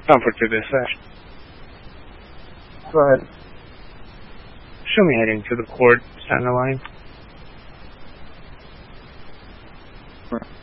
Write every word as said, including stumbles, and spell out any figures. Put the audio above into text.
Comfort to this session. Go ahead. Show me heading to the port center line. Right.